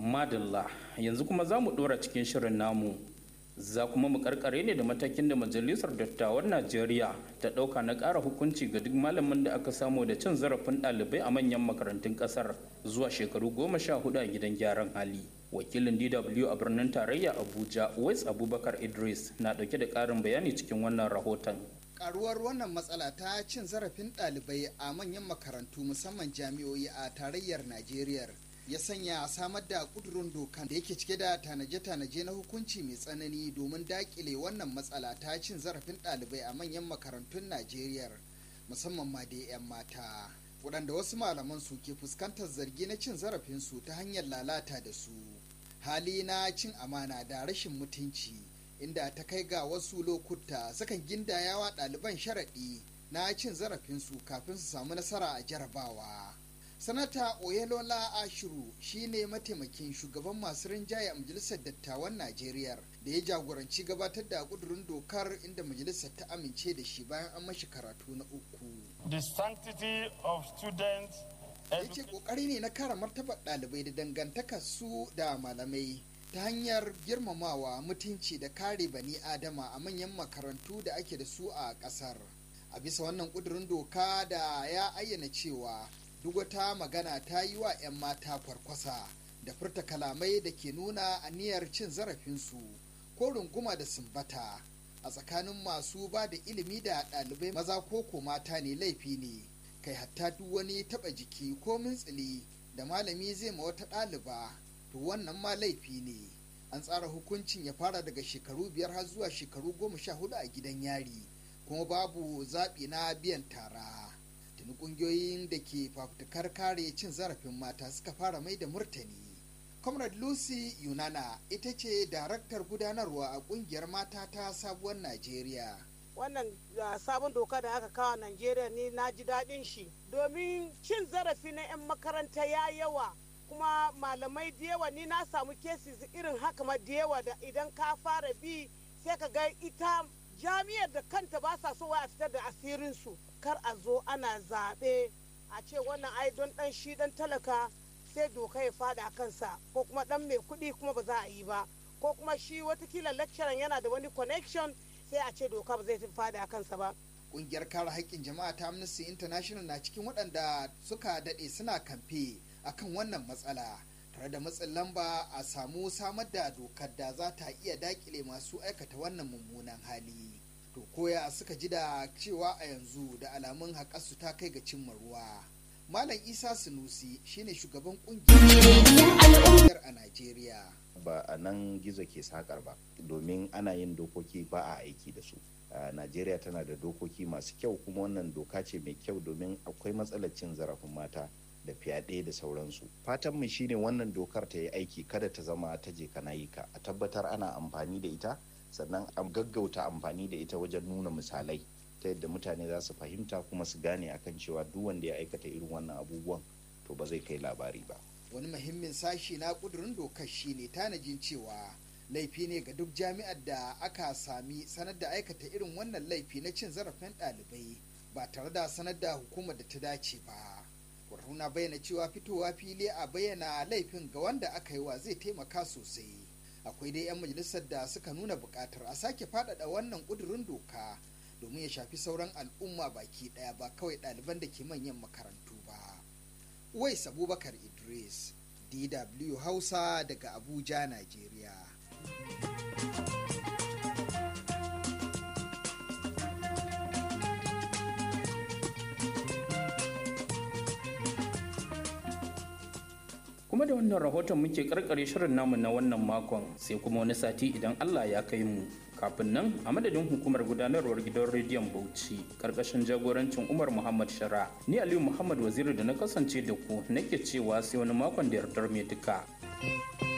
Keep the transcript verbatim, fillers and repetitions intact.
Madalla yanzu kuma za mu ɗora cikin shirin namu. Za kuma mu karkare ne da matakin da Majalisar Dattawan Najeriya ta ɗauka na ƙara hukunci ga duk malamin da aka samu da cin zarafin ɗalibai a manyan makarantun ƙasar zuwa shekaru goma sha hudu a gidan gyaran hali. Wakilin D W a birnin tarayya Abuja, Uwais Abubakar Idris, na ɗauke da ƙarin bayani cikin wannan rahoton. Karuwar wannan matsala ta cin zarafin ɗalibai a manyan makarantu musamman jami'o'i a tarayyar Najeriya ya sanya samar da ƙudurin dokan da yake cike da tanaje-tanaje na hukunci mai tsanani domin daƙile wannan matsala ta cin zarafin ɗalibai a manyan makarantun Najeriya musamman ma da 'yan mata waɗanda wasu malaman su ke fuskantar zargi na cin zarafinsu ta hanyar lalata da su, hali na cin amana da rashin mutunci, inda ta kai ga wasu lokuta sukan gindayawa ɗaliban sharaɗi na cin zarafinsu kafin su samu nasara a jarabawa. Sanata Oyelola Ashiru shine mataimakin shugaban masu rinjaye a Majalisar Dattawan Najeriya da ya jagoranci gabatar da kudurin dokar inda majalisar ta amince da shi bayan an mashi karatu na uku. The sanctity of students yake kokari ne na kare martabar ɗalibai da dangantakar su da malamai ta hanyar girmamawa, mutunci da kare bani adama a manyan makarantu da ake da su a ƙasar. A bisa wannan kudurin doka da ya ayyana cewa duk wata magana ta yi wa 'yan mata kwarkwasa da furta kalamai da ke nuna aniyar cin zarafinsu ko runguma da sumbata a tsakanin masu ba da ilimi da ɗalibai maza ko ko mata ne laifi ne, kai hatta duk wani taɓa jiki ko mintsili da malami zai ma wata ɗaliba to wannan ma laifi ne. An tsara hukuncin ya fara daga shekaru biyar har zuwa shekaru goma sha hudu a gidan yari kuma babu zaɓi na biyan tara. Tuni ƙungiyoyin da ke fafutukar kare cin zarafin mata suka fara mai da murtani. Comrade Lucy Yunana ita ce daraktar gudanarwa a ƙungiyar mata ta Sabuwar Najeriya. Wannan uh, sabon doka da aka kawo Najeriya ne na ji daɗin shi domin cin zarafi na 'yan makaranta ya yawa, kuma malamai da yawa ni na samu cases irin haka ma da yawa da idan ka fara bi sai ka ga ita jami'ar da kanta ba sa so a fitar da asirinsu, kar a zo ana zaɓe a ce wannan ai don ɗan shi ɗan talaka sai doka ya fada kansa, ko kuma ɗan mai kuɗi kuma ba za a yi ba, ko kuma shi watakila lecturer yana da wani connection sai a ce doka ba zai fada kansa ba. Ƙungiyar kare haƙƙin jama'a ta Amnesty International na cikin waɗanda suka daɗe suna kamfe akan wannan matsala tare da matsin lamba a samu samar da dokar da za ta iya dakile masu aikata wannan mummunan hali. To koya suka ji da cewa a yanzu da alamun haƙarsu ta kai ga cimma ruwa. Malam Isa Sunusi shine shugaban ƙungiyar a Najeriya. Ba a nan gizo ke sakar ba, domin ana yin dokoki ba a aiki da su. Najeriya tana da dokoki masu kyau, kuma wannan doka ce mai kyau domin akwai matsalar cin zarafin mata da fyaɗe da sauransu. Fatan mu shine wannan dokar ta yi aiki, kada ta zama ta je kana yi ka, a tabbatar ana amfani da ita, sannan a gaggauta amfani da ita wajen nuna misalai ta yadda mutane za su fahimta kuma su gane akan cewa duk wanda ya aikata irin wannan abubuwan to ba zai kai labari ba. Wani muhimmin sashi na kudurin dokar shine tanajin cewa laifi ne ga duk jami'ar da aka sami sanar da aikata irin wannan laifi na cin zarafin ɗalibai ba tare da sanar da hukumar da ta dace ba. Kwararruna bayyana cewa fitowa fili a bayyana laifin ga wanda aka yi wa zai taimaka sosai. Akwai dai 'yan majalisar da suka nuna buƙatar a sake faɗaɗa wannan ƙudurin doka domin ya shafi sauran al'umma baki ɗaya, ba kawai ɗaliban da ke manyan makarantu ba. Uwais Abubakar Idris, D W Hausa daga Abuja, Najeriya. Kuma da wannan rahoton muke karkare shirin namu na wannan makon, sai kuma wani sati idan Allah ya kai mu. Kafin nan, a madadin hukumar gudanarwar gidan rediyon Bauchi karkashin jagorancin Umar Muhammad Shara, ni Aliyu Muhammad Waziri da na kasance da ku nake cewa sai wani makon da yardar mai duka.